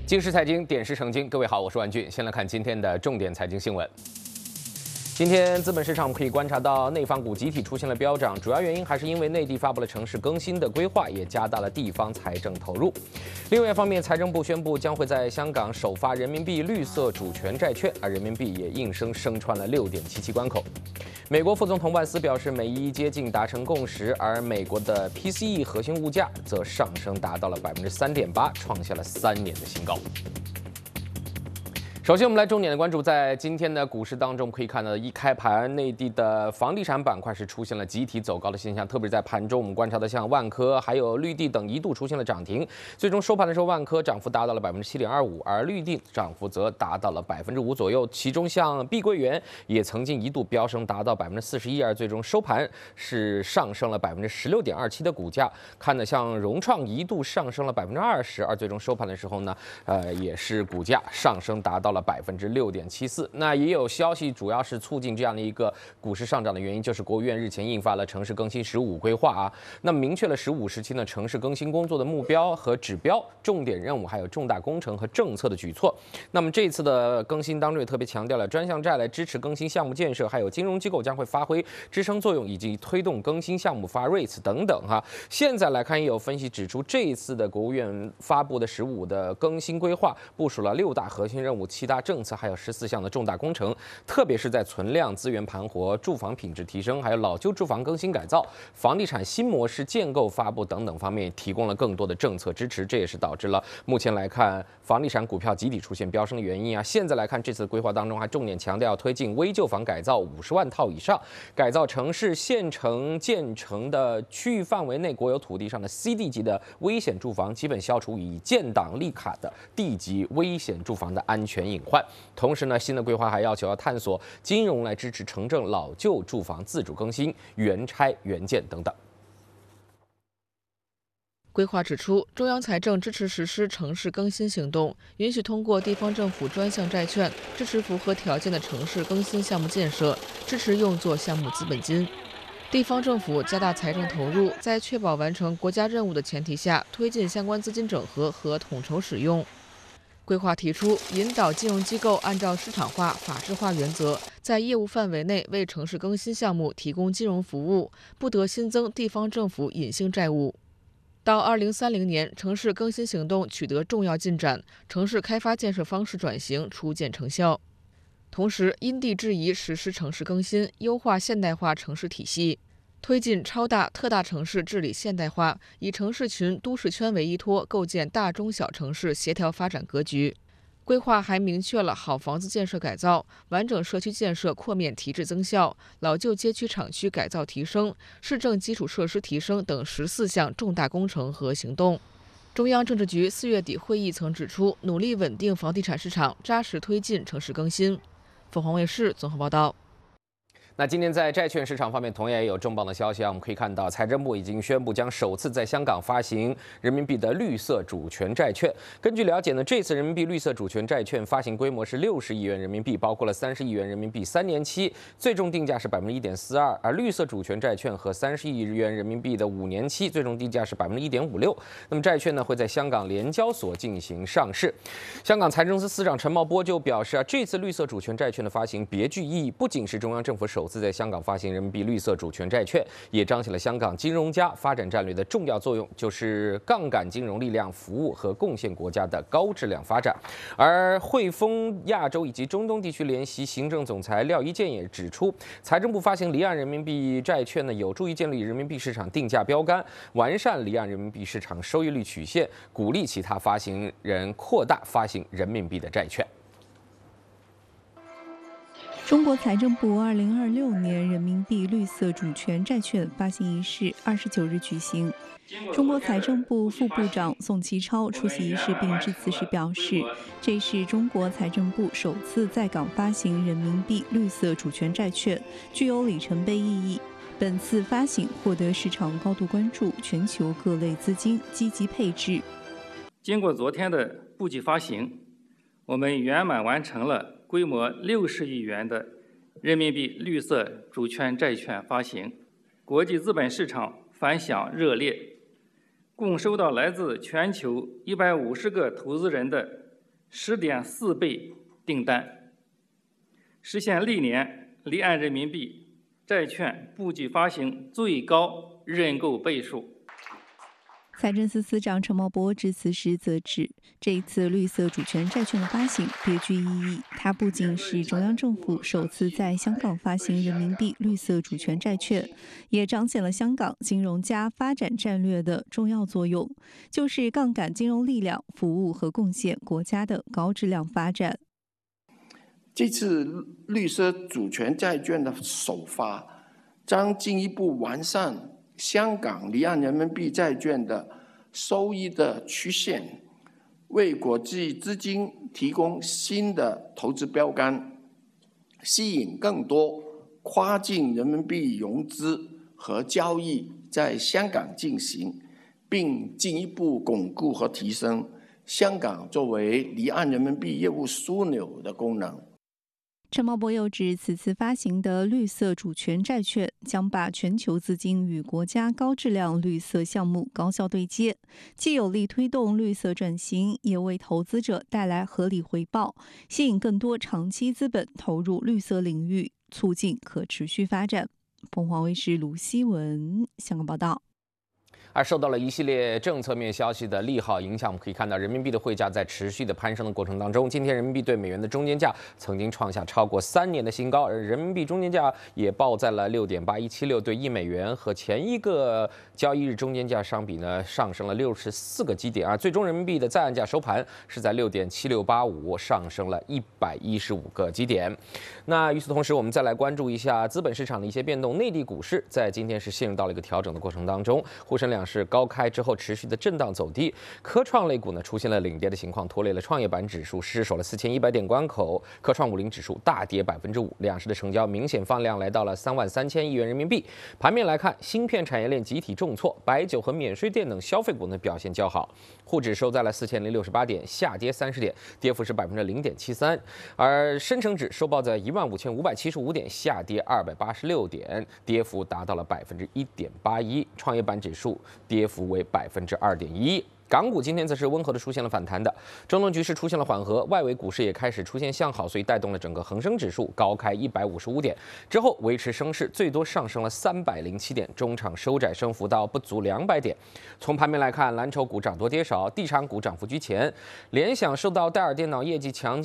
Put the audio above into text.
经时财经，点石成金。各位好，我是万俊。先来看今天的重点财经新闻。今天资本市场我们可以观察到，内房股集体出现了飙涨，主要原因还是因为内地发布了城市更新的规划，也加大了地方财政投入。另外一方面，财政部宣布将会在香港首发人民币绿色主权债券，而人民币也应声升穿了6.77关口。美国副总统万斯表示，美伊接近达成共识，而美国的 PCE 核心物价则上升达到了3.8%，创下了3年的新高。首先，我们来重点的关注，在今天的股市当中，可以看到一开盘，内地的房地产板块是出现了集体走高的现象，特别是在盘中，我们观察到像万科还有绿地等一度出现了涨停，最终收盘的时候，万科涨幅达到了7.25%，而绿地涨幅则达到了5%左右。其中像碧桂园也曾经一度飙升达到41%，而最终收盘是上升了16.27%的股价。看的像融创一度上升了20%，而最终收盘的时候呢，也是股价上升达到了6.74%。那也有消息，主要是促进这样的一个股市上涨的原因，就是国务院日前印发了城市更新15规划啊，那么明确了15时期呢城市更新工作的目标和指标、重点任务，还有重大工程和政策的举措。那么这次的更新当中也特别强调了专项债来支持更新项目建设，还有金融机构将会发挥支撑作用，以及推动更新项目发 REITs 等等哈。现在来看，也有分析指出，这一次的国务院发布的15的更新规划部署了6大核心任务、7大政策，还有14项的重大工程，特别是在存量资源盘活、住房品质提升，还有老旧住房更新改造、房地产新模式建构发布等等方面，提供了更多的政策支持。这也是导致了目前来看房地产股票集体出现飙升的原因啊。现在来看，这次规划当中还重点强调推进危旧房改造50万套以上，改造城市县城建成的区域范围内国有土地上的 CD 级的危险住房，基本消除以建档立卡的地级危险住房的安全隐患。同时呢，新的规划还要求探索金融来支持城镇老旧住房自主更新、原拆原建等等。 规划指出，中央财政支持实施城市更新行动，允许通过地方政府专项债券支持符合条件的城市更新项目建设，支持用作项目资本金。地方政府加大财政投入，在确保完成国家任务的前提下，推进相关资金整合和统筹使用。规划提出，引导金融机构按照市场化、法治化原则，在业务范围内为城市更新项目提供金融服务，不得新增地方政府隐性债务。到2030年，城市更新行动取得重要进展，城市开发建设方式转型初见成效。同时，因地制宜实施城市更新，优化现代化城市体系，推进超大、特大城市治理现代化，以城市群、都市圈为依托，构建大中小城市协调发展格局。规划还明确了好房子建设改造、完整社区建设扩面提质增效、老旧街区厂区改造提升、市政基础设施提升等14项重大工程和行动。中央政治局4月底会议曾指出，努力稳定房地产市场，扎实推进城市更新。凤凰卫视综合报道。 那今天在债券市场方面，同样也有重磅的消息啊。我们可以看到，财政部已经宣布将首次在香港发行人民币的绿色主权债券。根据了解呢，这次人民币绿色主权债券发行规模是60亿元人民币，包括了30亿元人民币3年期，最终定价是1.42%，而绿色主权债券和30亿元人民币的5年期，最终定价是1.56%。那么债券呢会在香港联交所进行上市。香港财政司司长陈茂波就表示啊，这次绿色主权债券的发行别具意义，不仅是中央政府首次在香港发行人民币绿色主权债券，也彰显了香港金融家发展战略的重要作用，就是杠杆金融力量服务和贡献国家的高质量发展。而汇丰亚洲以及中东地区联席行政总裁廖一健也指出，财政部发行离岸人民币债券呢，有助于建立人民币市场定价标杆，完善离岸人民币市场收益率曲线，鼓励其他发行人扩大发行人民币的债券。 中国财政部2026年人民币绿色主权债券发行仪式29日举行。中国财政部副部长宋其超出席仪式并致辞时表示，这是中国财政部首次在港发行人民币绿色主权债券，具有里程碑意义。本次发行获得市场高度关注，全球各类资金积极配置。 经过昨天的布局发行，我们圆满完成了规模60亿元的人民币绿色主权债券发行，国际资本市场反响热烈，共收到来自全球150个投资人的 10.4倍订单，实现历年离岸人民币债券不计发行最高认购倍数。 财政司司长陈茂波致辞时则指，这一次绿色主权债券的发行别具意义，它不仅是中央政府首次在香港发行人民币绿色主权债券，也彰显了香港金融加发展战略的重要作用，就是杠杆金融力量服务和贡献国家的高质量发展。 这次绿色主权债券的首发，将进一步完善香港离岸人民币债券的收益的曲线，为国际资金提供新的投资标杆，吸引更多跨境人民币融资和交易在香港进行，并进一步巩固和提升香港作为离岸人民币业务枢纽的功能。 陈茂波又指，此次发行的绿色主权债券将把全球资金与国家高质量绿色项目高效对接，既有力推动绿色转型，也为投资者带来合理回报，吸引更多长期资本投入绿色领域，促进可持续发展。凤凰卫视卢希文香港报道。 而受到了一系列政策面消息的利好影响，我们可以看到人民币的汇价在持续的攀升的过程当中，今天人民币对美元的中间价曾经创下超过3年的新高，而人民币中间价也报在了6.8176对1美元，和前一个交易日中间价相比呢，上升了64个基点啊。最终人民币的在岸价收盘是在6.7685，上升了115个基点。那与此同时，我们再来关注一下资本市场的一些变动。内地股市在今天是陷入到了一个调整的过程当中，沪深两市高开之后持续的震荡走低，科创类股呢出现了领跌的情况，拖累了创业板指数失守了4100点关口，科创50指数大跌5%，两市的成交明显放量来到了33000亿元人民币。盘面来看，芯片产业链集体重挫，白酒和免税店等消费股呢表现较好，沪指收在了4068点，下跌30点，跌幅是0.73%，而深成指收报在15575点，下跌286点，跌幅达到了1.81%，创业板指数跌幅为2.1%。港股今天则是温和的出现了反弹的，中东局势出现了缓和，外围股市也开始出现向好，所以带动了整个恒生指数高开155点之后维持升势，最多上升了307点，中场收窄升幅到不足200点。从盘面来看，蓝筹股涨多跌少，地产股涨幅居前，联想受到戴尔电脑业绩强劲